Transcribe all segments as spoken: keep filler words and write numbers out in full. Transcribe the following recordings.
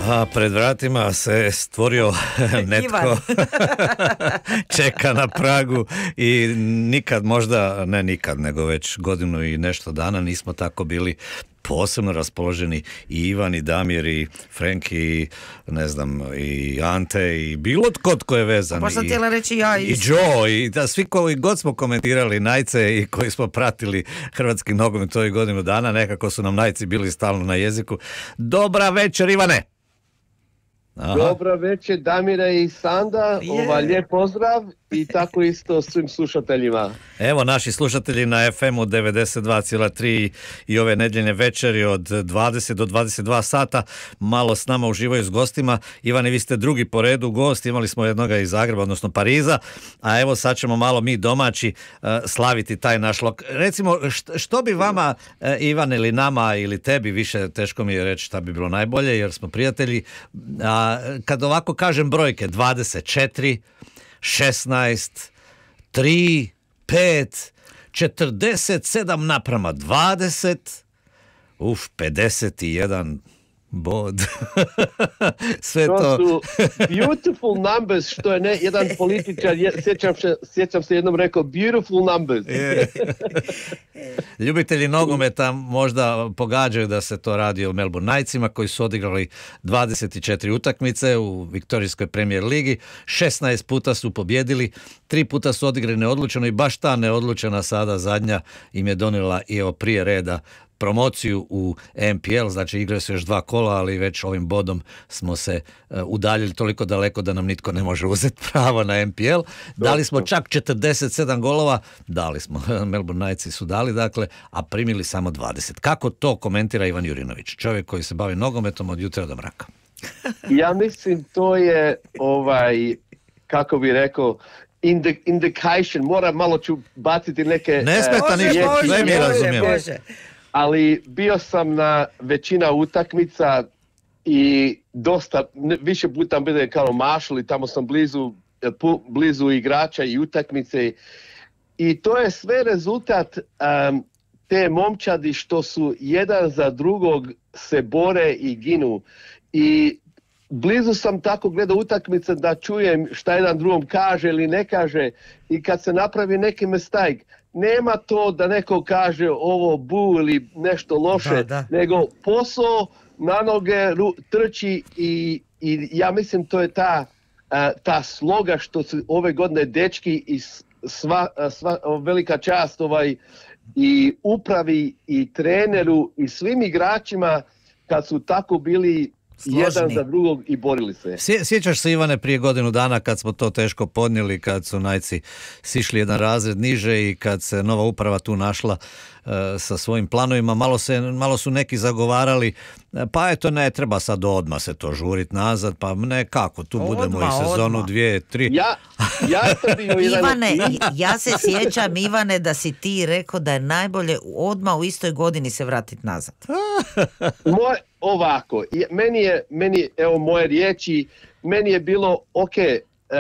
A pred vratima se stvorio netko, čeka na pragu i nikad, možda ne nikad, nego već godinu i nešto dana nismo tako bili posebno raspoloženi i Ivan i Damir i Frenki i ne znam i Ante i bilo tko tko je vezan. Pa sam htjela reći ja i Joe i da svi koji god smo komentirali Najce i koji smo pratili hrvatski nogomet to i godinu dana, nekako su nam Najci bili stalno na jeziku. Dobra večer Ivane. Aha. Dobra večer Damira i Sanda, yeah. Ova lijep pozdrav i tako isto svim slušateljima. Evo naši slušatelji na ef emu devedeset dva zarez tri i ove nedjeljne večeri od dvadeset do dvadeset dva sata malo s nama uživaju s gostima. Ivane, vi ste drugi po redu gost, imali smo jednoga iz Zagreba, odnosno Pariza, a evo sad ćemo malo mi domaći uh, slaviti taj naš lok. Recimo, što, što bi vama, uh, Ivane, ili nama, ili tebi, više teško mi je reći šta bi bilo najbolje, jer smo prijatelji, a kad ovako kažem brojke, dvadeset četiri, šesnaest, tri, pet, četrdeset sedam naprama dvadeset, uf, pedeset jedan bod. Sve to... to su beautiful numbers, što je ne, jedan političar, je, sjećam, se, sjećam se jednom rekao, beautiful numbers. Ljubitelji nogometa možda pogađaju da se to radi o Melbourne Knightsima koji su odigrali dvadeset četiri utakmice u Viktorijskoj Premier ligi, šesnaest puta su pobjedili, tri puta su odigrali neodlučeno i baš ta neodlučena sada zadnja im je donijela i o prije reda promociju u em pe el, znači igraju se još dva kola, ali već ovim bodom smo se uh, udaljili toliko daleko da nam nitko ne može uzeti pravo na em pe el. Dali smo čak četrdeset sedam golova, dali smo, Melbourne Knightsi su dali, dakle, a primili samo dvadeset. Kako to komentira Ivan Jurinović, čovjek koji se bavi nogometom od jutra do mraka? Ja mislim to je, ovaj, kako bi rekao, Indi- indication, moram malo ću baciti neke... Ne smeta ništa, sve mi razumijemo. Ali bio sam na većina utakmica i dosta, više puta bili kao maršal i tamo sam blizu, blizu igrača i utakmice i to je sve rezultat um, te momčadi što su jedan za drugog se bore i ginu i blizu sam tako gledao utakmice da čujem šta jedan drugom kaže ili ne kaže i kad se napravi neki mistake, nema to da neko kaže ovo bu ili nešto loše, da, da. Nego posao na noge ru, trči i, i ja mislim to je ta, ta sloga što su ove godine dečki i sva, sva velika čast ovaj, i upravi i treneru i svim igračima kad su tako bili složni. Jedan za drugog i borili se. Sjećaš se, Ivane, prije godinu dana kad smo to teško podnijeli, kad su Najci sišli jedan razred niže i kad se nova uprava tu našla uh, sa svojim planovima, malo, se, malo su neki zagovarali, pa eto ne treba sad odmah se to žurit nazad, pa ne kako, tu odmah, budemo i sezonu odmah. dvije, tri. Ja, ja sam bio jedan... Ivane, ja se sjećam, Ivane, da si ti rekao da je najbolje odmah u istoj godini se vratiti nazad. Moj, ovako, meni je, meni, evo moje riječi, meni je bilo, ok, e,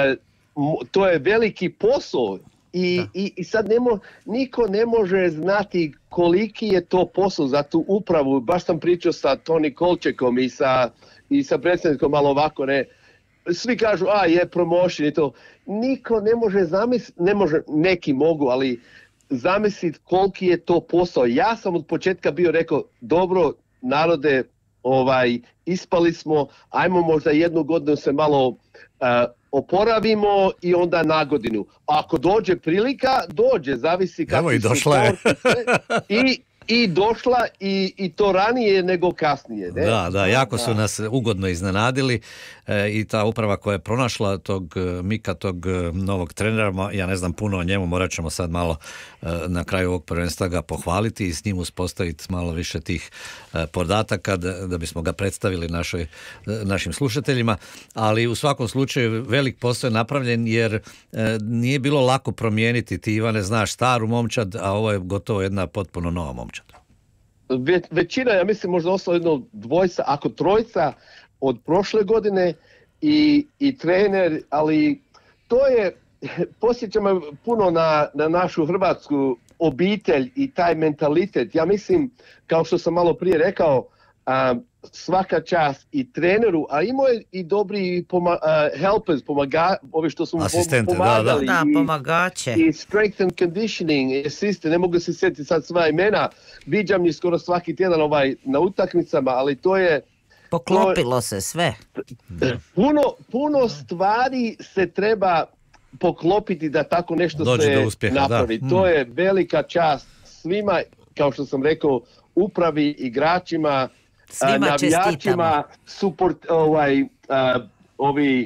to je veliki posao i, i, i sad nemo, niko ne može znati koliki je to posao za tu upravu. Baš sam pričao sa Toni Kolčekom i sa, i sa predsjednikom malo ovako, ne, svi kažu, a je promotion i to. Niko ne može zamisliti, ne može, neki mogu, ali zamisliti koliki je to posao. Ja sam od početka bio rekao, dobro, narode, ovaj, ispali smo, ajmo možda jednu godinu se malo uh, oporavimo i onda na godinu. Ako dođe prilika, dođe, zavisi kako i došla je. I, i došla i, i to ranije nego kasnije. Ne? Da, da, jako su nas ugodno iznenadili e, i ta uprava koja je pronašla tog Mika, tog novog trenera, ja ne znam puno o njemu, morat ćemo sad malo e, na kraju ovog prvenstva ga pohvaliti i s njim uspostaviti malo više tih e, podataka da, da bismo ga predstavili našoj, e, našim slušateljima, ali u svakom slučaju velik posao je napravljen jer e, nije bilo lako promijeniti, ti Ivane znaš staru momčad, a ovo je gotovo jedna potpuno nova momčad. Ve, većina, ja mislim možda ostalo jedno dvojca, ako trojca od prošle godine i, i trener, ali to je, posjećamo puno na, na našu hrvatsku obitelj i taj mentalitet. Ja mislim, kao što sam malo prije rekao, a, svaka čast i treneru, a imao je i dobri poma, uh, helpers, pomaga, ove što su mu Asistente, pomagali. Da, da. I, pomagače. I strength and conditioning, i assistant, ne mogu se sjetiti sad sva imena, viđam je skoro svaki tjedan ovaj, na utakmicama, ali to je... Poklopilo se sve. Puno, puno stvari se treba poklopiti da tako nešto Dođe se do uspjeha, napravi. da. To Mm. je velika čast svima, kao što sam rekao, upravi, igračima, Svima a, navijačima, čestitamo. support, ovaj, a, ovi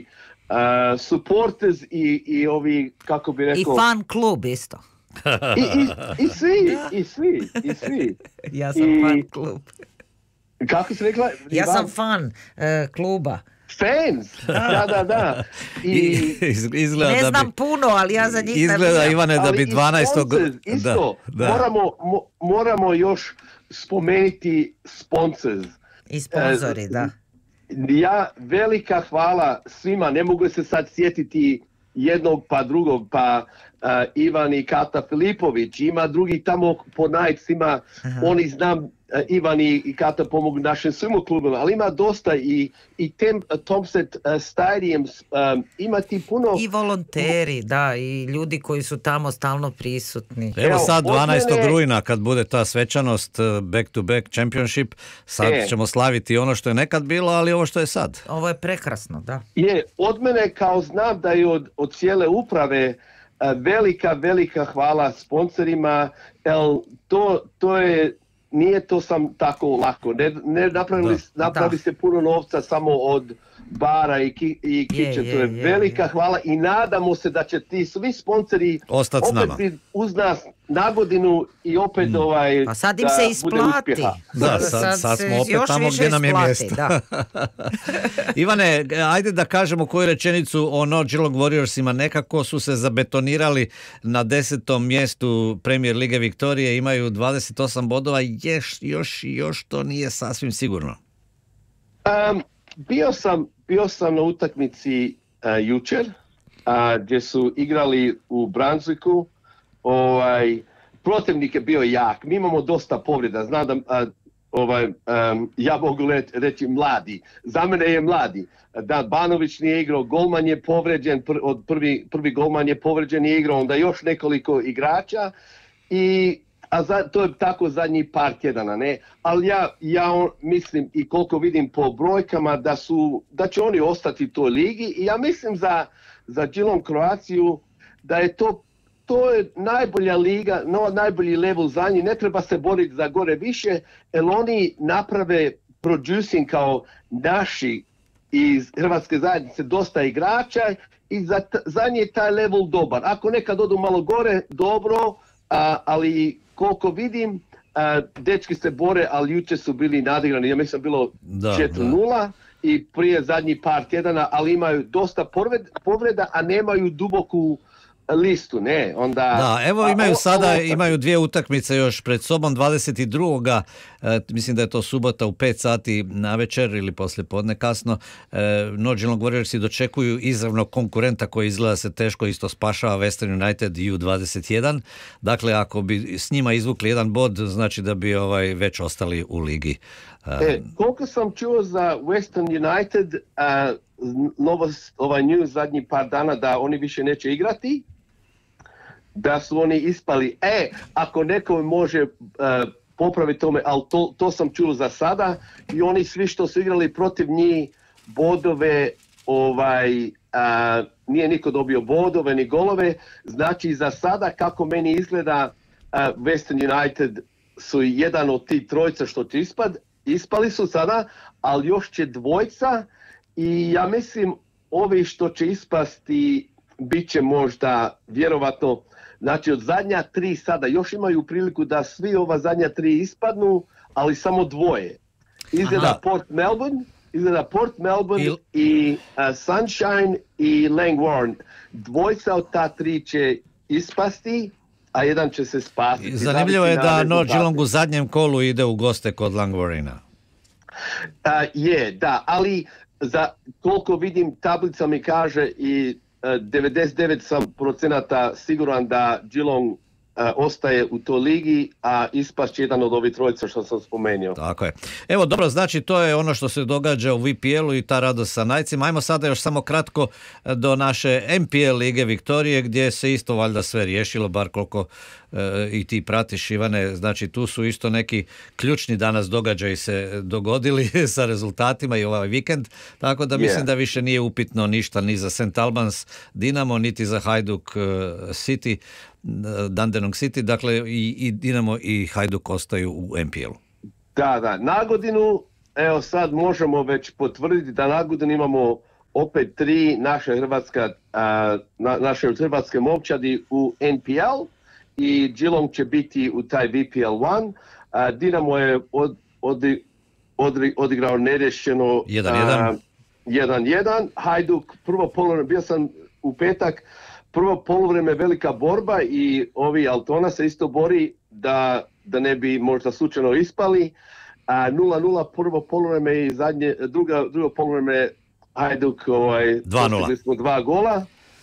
a, supporters i, i ovi, kako bi I rekao... fan klub isto. I, i, i svi, i svi, i svi. Ja sam I- fan klub. Kako si rekla? Ja Ivan? sam fan e, kluba. Fans, da, da, da. I, I, iz- izgleda Ne da znam bi, puno, ali ja za njih izgleda navijam. Ivane da ali bi i dvanaestog sponsors, isto, Da, da. Moramo, mo, moramo još spomenuti sponsors. I sponzori, da. Ja, velika hvala svima, ne mogu se sad sjetiti jednog pa drugog, pa uh, Ivan i Kata Filipović, ima drugi tamo po Knightsima, oni znam, uh, Ivan i, i Kata pomogu našim svim klubima, ali ima dosta i, i tem uh, Thompson uh, Stadiums, um, ima ti puno... I volonteri, da, i ljudi koji su tamo stalno prisutni. Evo Evo, sad od dvanaestog mene- rujna kad bude ta svečanost uh, back to back championship, sad E. ćemo slaviti ono što je nekad bilo, ali ovo što je sad. Ovo je prekrasno, da. Je, od mene kao znam da je od, od cijele uprave uh, velika, velika hvala sponsorima, jel to, to je, nije to sam tako lako, ne, ne napravili, Da. napravi Da. se puno novca samo od bara i, ki, i kiće, Je, to je, je, je, velika je. hvala i nadamo se da će ti svi sponzori Ostat s opet nama. biti uz nas na godinu i opet ovaj, Pa sad im da se bude isplati. uspjeha. Da, sad, sad se smo opet još tamo više gdje nam je isplati, mjesto. da. Ivane, ajde da kažemo koju rečenicu o North Geelong Warriorsima. Nekako su se zabetonirali na desetom mjestu Premier Lige Viktorije, imaju dvadeset osam bodova, još, još, još to nije sasvim sigurno. Um, bio sam bio sam na utakmici uh, jučer, uh, gdje su igrali u Brunswicku. Ovaj, protivnik je bio jak. Mi imamo dosta povreda. Znam da uh, ovaj, um, ja mogu let, reći mladi. Za mene je mladi. Da, Banović nije igrao, golman je povređen, pr, od prvi, prvi golman je povređen i igrao, onda još nekoliko igrača i a za, to je tako zadnji par tjedana, ne? Ali ja, ja on, mislim i koliko vidim po brojkama da su, da će oni ostati u toj ligi i ja mislim za, za Geelong Kroaciju da je to, to je najbolja liga, no, najbolji level za njih, ne treba se boriti za gore više, jer oni naprave producing kao naši iz Hrvatske zajednice dosta igrača i za, za njih je taj level dobar. Ako nekad odu malo gore, dobro, a, ali koliko vidim, a, dečki se bore, ali jučer su bili nadigrani. Ja mislim bilo Da, četiri nula i prije zadnjih par tjedana, ali imaju dosta povreda, povreda a nemaju duboku listu, ne, onda... Da, evo a, imaju o- sada, ovo- imaju dvije utakmice još pred sobom, dvadeset drugoga E, mislim da je to subota u pet sati na večer ili poslije podne kasno. E, North Geelong Warriorsi dočekuju izravno konkurenta koji izgleda se teško isto spašava, Western United U dvadeset jedan. Dakle, ako bi s njima izvukli jedan bod, znači da bi ovaj već ostali u ligi. E, E, koliko sam čuo za Western United, uh, novost, ovaj news zadnji par dana da oni više neće igrati, da su oni ispali. E, ako neko može uh, popraviti tome, ali to, to sam čuo za sada i oni svi što su igrali protiv njih bodove, ovaj, uh, nije niko dobio bodove ni golove, znači za sada kako meni izgleda uh, Western United su jedan od tih trojca što će ispad, ispali su sada, ali još će dvojca i ja mislim ovi što će ispasti bit će možda vjerovatno, znači od zadnja tri sada još imaju priliku da svi ova zadnja tri ispadnu, ali samo dvoje. Izgleda Aha. Port Melbourne, izgleda Port Melbourne Il- i uh, Sunshine i Langwarren. Dvojca od ta tri će ispasti, a jedan će se spasiti. zanimljivo je Zavisi na da North rezultate. Geelong u zadnjem kolu ide u goste kod Langwarrena. A, je, da, ali za koliko vidim tablica mi kaže i uh, devedeset devet sam procenata siguran da Geelong uh, a, ostaje u toj ligi, a ispašće jedan od ovih trojica što sam spomenuo. Tako je. Evo, dobro, znači to je ono što se događa u V P L-u i ta radost sa Knightsima. Ajmo sada još samo kratko do naše M P L lige Viktorije, gdje se isto valjda sve riješilo, bar koliko e, i ti pratiš, Ivane. Znači tu su isto neki ključni danas događaji se dogodili sa rezultatima i ovaj vikend, tako da mislim yeah. da više nije upitno ništa ni za Saint Albans Dinamo, niti za Hajduk uh, City, Dandenong City, dakle i, i Dinamo i Hajduk ostaju u M P L-u. Da, da, na godinu, evo sad možemo već potvrditi da na godinu imamo opet tri naše hrvatska, a, na, naše hrvatske momčadi u N P L i Geelong će biti u taj V P L jedan. A, Dinamo je od, od, od, odigrao nerešeno jedan jedan. Hajduk, prvo poluvreme, bio sam u petak, prvo poluvreme velika borba i ovi Altona se isto bori da, da ne bi možda slučajno ispali. A nula nula prvo poluvreme i zadnje, druga, drugo poluvreme Hajduk ovaj, dva nula. Smo dva gola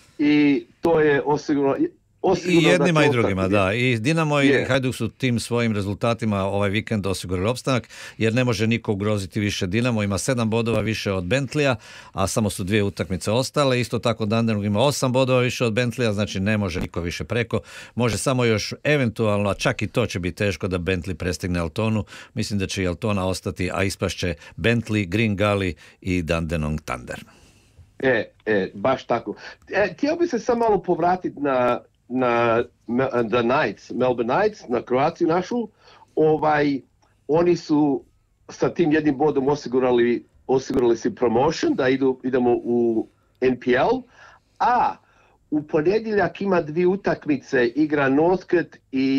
i to je osigurno... I jednima i drugima, da. I Dinamo i yeah. Hajduk su tim svojim rezultatima ovaj vikend osigurali opstanak, jer ne može niko ugroziti više. Dinamo ima sedam bodova više od Bentleya, a samo su dvije utakmice ostale. Isto tako Dandenong ima osam bodova više od Bentleya, znači ne može niko više preko. Može samo još eventualno, a čak i to će biti teško da Bentley prestigne Altonu. Mislim da će i Altona ostati, a ispašće Bentley, Green Gully i Dandenong Thunder. E, e, baš tako. E, htio bi se samo malo povratiti na na The Knights, Melbourne Knights, na Kroaciju našu, ovaj, oni su sa tim jednim bodom osigurali, osigurali si promotion, da idu, idemo u N P L, a u ponedjeljak ima dvije utakmice, igra Northcote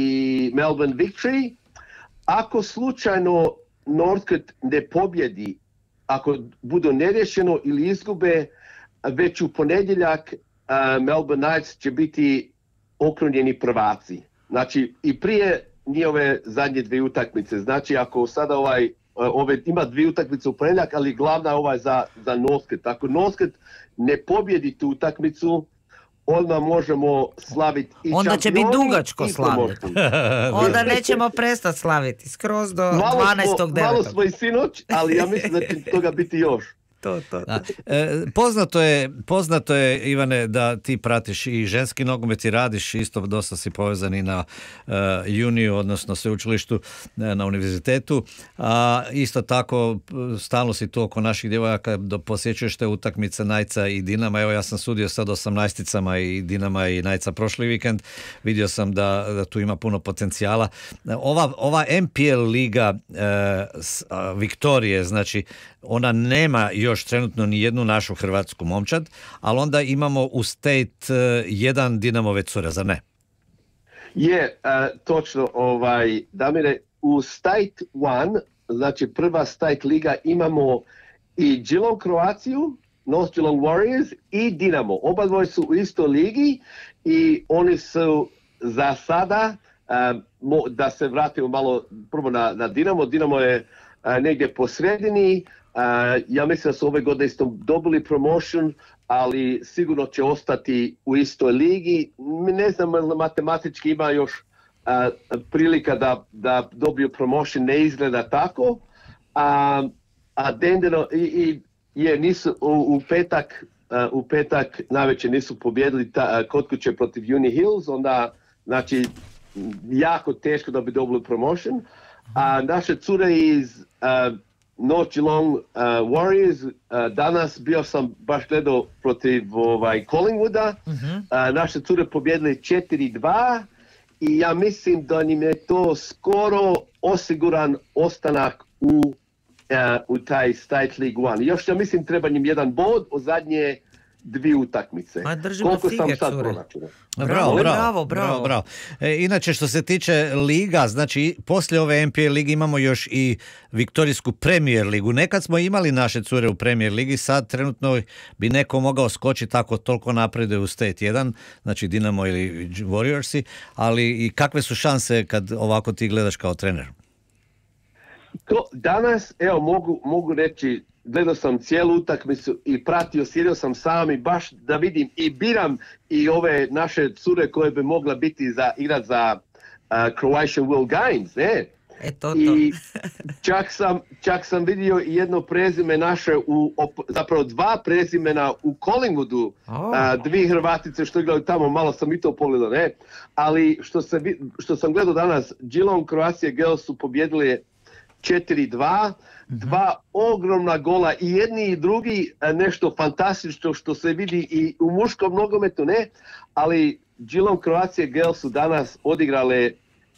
i Melbourne Victory. Ako slučajno Northcote ne pobjedi, ako budu nerješeno ili izgube, već u ponedjeljak uh, Melbourne Knights će biti okrunjeni prvaci. Znači i prije njihove zadnje dvije utakmice. Znači ako sada ovaj, ove, ima dvije utakmice u ponedjeljak, ali glavna je ovaj za, za Northcote. Ako Northcote ne pobjedi tu utakmicu, onda možemo slaviti i onda će biti dugačko slaviti. Onda nećemo prestati slaviti. Skroz do malo dvanaestog devetog. Malo smo i sinoć, ali ja mislim da će toga biti još. To, to, to. E, poznato je, poznato je, Ivane, da ti pratiš i ženski nogomet i radiš, isto dosta si povezani na uh, Uniju, odnosno sveučilištu na univerzitetu, a isto tako stalno si tu oko naših djevojaka, posjećuješ te utakmice Knightsa i Dinama. Evo ja sam sudio sad osamnaesticama i Dinama i Knightsa prošli vikend, vidio sam da, da tu ima puno potencijala. Ova, ova M P L liga uh, s, uh, Viktorije, znači ona nema još trenutno ni jednu našu hrvatsku momčad, ali onda imamo u State uh, jedan Dinamove cure, zar ne? Je, uh, točno, ovaj, Damire, u State jedan, znači prva State liga, imamo i Geelong Kroaciju, North Geelong Warriors i Dinamo. Oba dvoje su u istoj ligi i oni su za sada, uh, mo, da se vratimo malo prvo na, na Dinamo, Dinamo je uh, negdje po sredini. Uh, ja mislim da su ove godine isto dobili promotion, ali sigurno će ostati u istoj ligi. Ne znam, matematički ima još uh, prilika da, da dobiju promotion, ne izgleda tako. A, a Dendeno i, i je nisu u, u petak, uh, u petak navečer nisu pobjedili ta, uh, kod kuće protiv Uni Hills, onda znači jako teško da bi dobili promotion. A naše cure iz uh, North Geelong uh, Warriors, uh, danas bio sam baš gledao protiv ovaj, Collingwooda, uh-huh. uh, naše cure pobjedili četiri dva i ja mislim da im je to skoro osiguran ostanak u, uh, u taj State League jedan. Još ja mislim treba njim jedan bod od zadnje dvije utakmice. A držimo koliko fige, sam sad cure. proračunao. Bravo, bravo, bravo, bravo. E, inače, što se tiče liga, znači, poslije ove M P L ligi imamo još i Viktorijsku Premier ligu. Nekad smo imali naše cure u Premier ligi, sad trenutno bi neko mogao skočiti tako toliko napreduje u State jedan, znači Dinamo ili Warriorsi, ali i kakve su šanse kad ovako ti gledaš kao trener? To danas, evo, mogu, mogu reći gledao sam cijelu utakmicu i pratio, sjedio sam sam i baš da vidim i biram i ove naše cure koje bi mogla biti za igrat za uh, Croatian World Games, ne? E to, to. I čak sam, čak sam vidio i jedno prezime naše, u, op, zapravo dva prezimena u Collingwoodu, oh. a, dvije Hrvatice što igraju tamo, malo sam i to pogledao, ne? Ali što, se, što sam gledao danas, Geelong Croatia Girls su pobjedili četiri dva, mm-hmm. dva ogromna gola i jedni i drugi, nešto fantastično što se vidi i u muškom nogometu, ne? Ali Geelong Croatia Girls su danas odigrale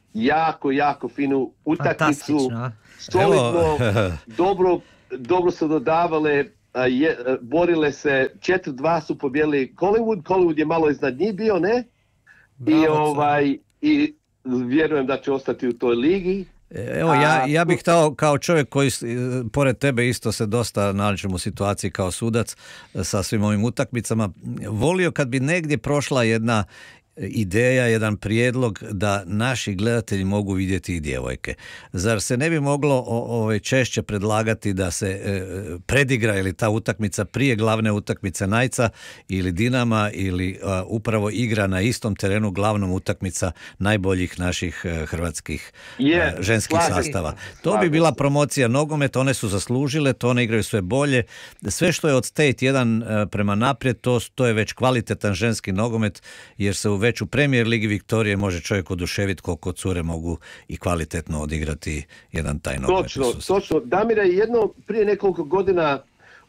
jako, jako finu utakmicu, solidno, dobro, dobro su dodavale, je, borile se, četiri dva su pobjedili Collingwood, Collingwood je malo iznad njih bio, ne? Bravo, I, ovaj, i vjerujem da će ostati u toj ligi. Evo, ja, ja bih htao kao čovjek koji pored tebe isto se dosta nađem u situaciji kao sudac sa svim ovim utakmicama, volio kad bi negdje prošla jedna ideja, jedan prijedlog da naši gledatelji mogu vidjeti i djevojke. Zar se ne bi moglo ove, češće predlagati da se e, predigra ili ta utakmica prije glavne utakmice Najca ili Dinama ili a, upravo igra na istom terenu glavnom utakmica najboljih naših a, hrvatskih yeah, a, ženskih slažem. sastava. To bi bila promocija nogometa, one su zaslužile, to one igraju sve bolje. Sve što je od State jedan a, prema naprijed, to, to je već kvalitetan ženski nogomet, jer se u već u Premier Ligi Viktorije može čovjek oduševiti koliko cure mogu i kvalitetno odigrati jedan taj nogomet. Točno, točno. Damire, jedno prije nekoliko godina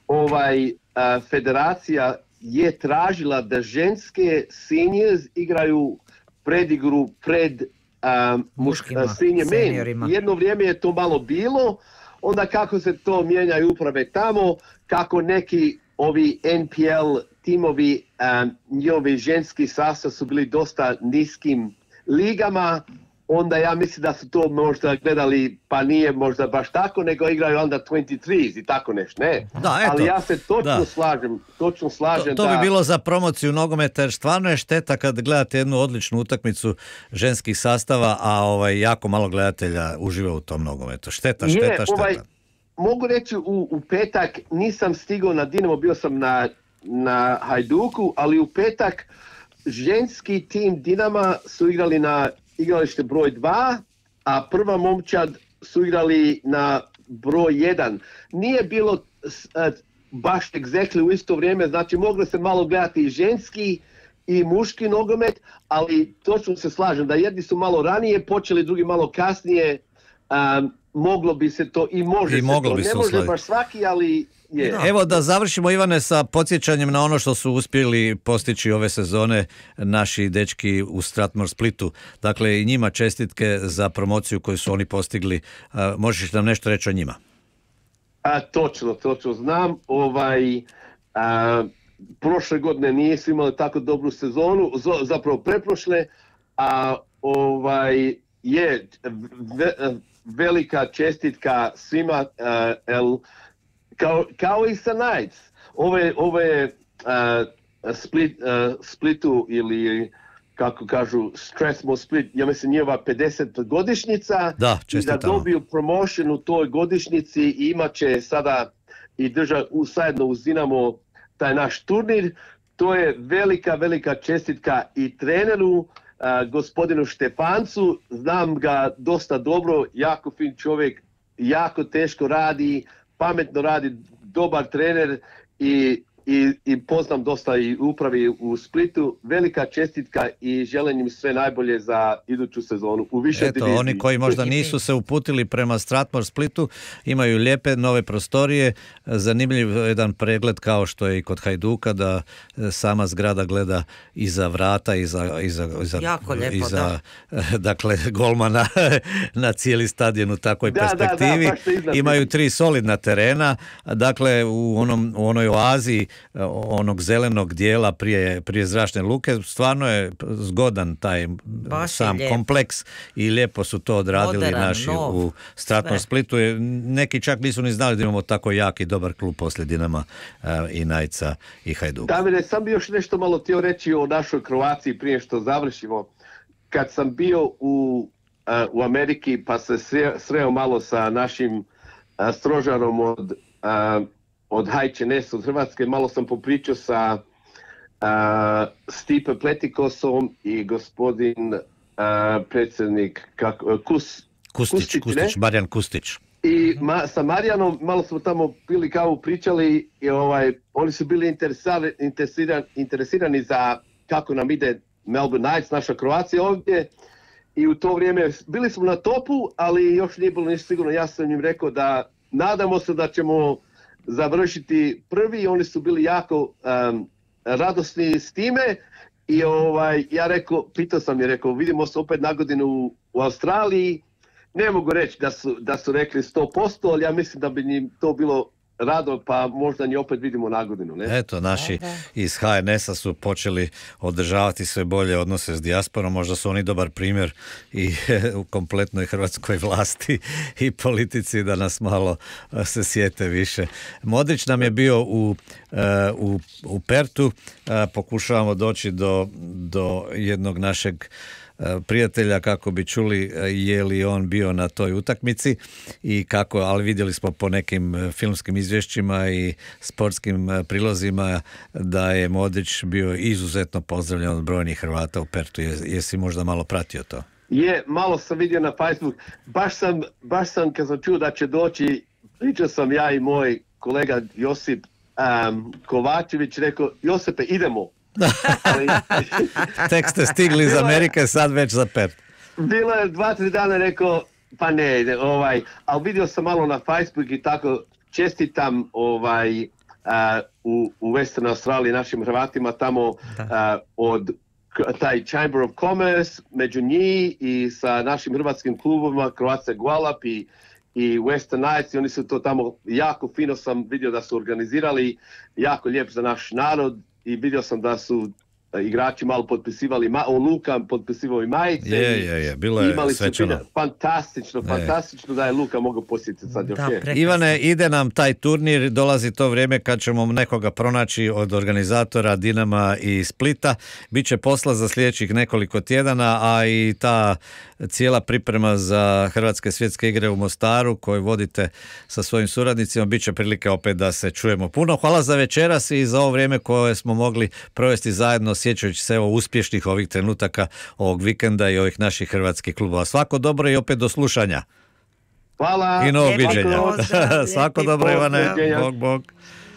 ovaj, a, federacija je tražila da ženske seniors igraju predigru pred a, muškima, senior men. Jedno vrijeme je to malo bilo, onda kako se to mijenjaju uprave tamo, kako neki ovi N P L timovi, um, njihovi ženski sastav su bili dosta niskim ligama, onda ja mislim da su to možda gledali, pa nije možda baš tako, nego igraju onda dvadeset tri i tako nešto, ne? Da, eto, ali ja se točno da. slažem, točno slažem to, to da... bi bilo za promociju nogometa, jer stvarno je šteta kad gledate jednu odličnu utakmicu ženskih sastava, a ovaj, jako malo gledatelja uživa u tom nogometu. Šteta, šteta, je, šteta. Ovaj, mogu reći u, u petak nisam stigao na Dinamo, bio sam na na Hajduku, ali u petak ženski tim Dinama su igrali na igralište broj dva, a prva momčad su igrali na broj jedan. Nije bilo uh, baš egzekli u isto vrijeme, znači moglo se malo gledati i ženski i muški nogomet, ali točno se slažem da jedni su malo ranije počeli, drugi malo kasnije, um, moglo bi se to i može I se moglo to. Bi ne se može usloviti. baš svaki, ali je. Da. Evo da završimo, Ivane, sa podsjećanjem na ono što su uspjeli postići ove sezone naši dečki u Strathmore Splitu. Dakle, i njima čestitke za promociju koju su oni postigli. A, možeš nam nešto reći o njima? A, točno, točno. Znam, ovaj, a, prošle godine nisu imali tako dobru sezonu, zapravo preprošle, a ovaj, je ve, velika čestitka svima, a, el, Kao, kao i sa Knights. Ove, ove uh, split, uh, Splitu ili kako kažu Strathmore Split, ja mislim njeva pedeset godišnjica da, i da dobiju promotion u toj godišnjici i imat će sada i držati zajedno uz Dinamo taj naš turnir. To je velika, velika čestitka i treneru, uh, gospodinu Štefancu. Znam ga dosta dobro, jako fin čovjek, jako teško radi, pametno radi, dobar trener i, i, i poznam dosta i upravi u Splitu. Velika čestitka i želim im sve najbolje za iduću sezonu u više Eto, diviziji. Oni koji možda nisu se uputili prema Strathmore Splitu imaju lijepe nove prostorije, zanimljiv jedan pregled kao što je i kod Hajduka, da sama zgrada gleda iza vrata, iza, iza, iza, jako lijepo, iza dakle, golmana na cijeli stadion u takvoj da, perspektivi. Da, da, imaju tri solidna terena, dakle u, onom, u onoj oazi onog zelenog dijela prije, prije zračne luke, stvarno je zgodan taj baš sam kompleks i lijepo su to odradili Moderan, naši nov, u Strathmore Splitu. Neki čak nisu ni znali da imamo tako jak i dobar klub poslije Dinama uh, i Najca i Hajduka. Davide, sam bi još nešto malo htio reći o našoj Kroaciji prije što završimo. Kad sam bio u, uh, u Ameriki pa se sreo malo sa našim uh, strožarom od uh, od H N S od Hrvatske, malo sam popričao sa uh, Stipe Pletikosom i gospodin uh, predsjednik kako, Kus, Kustić, Kustić, Kustić, Marijan Kustić. I ma, sa Marijanom malo smo tamo pili kavu, pričali i ovaj, oni su bili interesirani, interesirani, interesirani za kako nam ide Melbourne Knights, naša Kroacija ovdje. I u to vrijeme bili smo na topu, ali još nije bilo ništa sigurno. Ja sam im rekao da nadamo se da ćemo završiti prvi. Oni su bili jako um, radosni s time. I ovaj, ja rekao, pitao sam je, rekao, vidimo se opet na godinu u, u Australiji. Ne mogu reći da su, da su rekli sto posto, ali ja mislim da bi njim to bilo rado, pa možda nje opet vidimo na godinu. Ne? Eto, naši iz H N S-a su počeli održavati sve bolje odnose s dijasporom, možda su oni dobar primjer i u kompletnoj hrvatskoj vlasti i politici da nas malo se sjete više. Modrić nam je bio u, u, u Pertu, pokušavamo doći do, do jednog našeg prijatelja kako bi čuli je li on bio na toj utakmici i kako, ali vidjeli smo po nekim filmskim izvješćima i sportskim prilozima da je Modrić bio izuzetno pozdravljen od brojnih Hrvata u Pertu. Jesi možda malo pratio to? Je, malo sam vidio na Facebook. Baš sam, baš sam kad sam čuo da će doći, pričao sam ja i moj kolega Josip um, Kovačević, rekao, Josipe, idemo. Ali, tek ste stigli iz Amerike, sad već za Pert. Bilo je dva, tri dana, rekao, pa ne, ne ovaj, ali vidio sam malo na Facebook i tako čestitam ovaj, uh, u, u Western Australiji našim Hrvatima tamo uh, od taj Chamber of Commerce među njih i sa našim hrvatskim klubovima Croatia Gualap i, i Western Knights, i oni su to tamo jako fino, sam vidio da su organizirali, jako lijep za naš narod. I vidio sam da su igrači malo potpisivali, ma, o Luka potpisivao i majice. Je, je, je, bilo je svečano. Fantastično, fantastično da je Luka mogao posjetiti sad još je. Ivane, ide nam taj turnir, dolazi to vrijeme kad ćemo nekoga pronaći od organizatora Dinama i Splita. Biće posla za sljedećih nekoliko tjedana, a i ta cijela priprema za Hrvatske svjetske igre u Mostaru koju vodite sa svojim suradnicima, bit će prilike opet da se čujemo puno. Hvala za večeras i za ovo vrijeme koje smo mogli provesti zajedno, sjećajući se evo uspješnih ovih trenutaka ovog vikenda i ovih naših hrvatskih klubova. Svako dobro i opet do slušanja. Hvala. I novog viđenja. Svako dobro, Ivane. Bog, bog.